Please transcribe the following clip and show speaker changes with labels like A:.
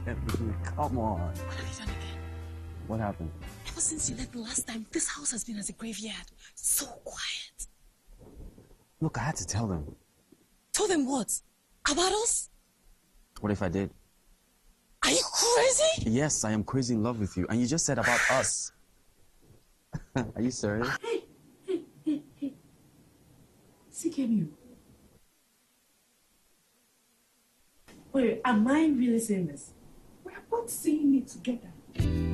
A: Kemi, come on.
B: What have you done again?
A: What happened?
B: Ever since you left the last time, this house has been as a graveyard. So quiet.
A: Look, I had to tell them.
B: Tell them what? About us?
A: What if I did?
B: Are you crazy?
A: Yes, I am crazy in love with you. And you just said about us. Are you serious?
C: Hey. See, Kemi. Wait, am I really saying this? We're both seeing it together.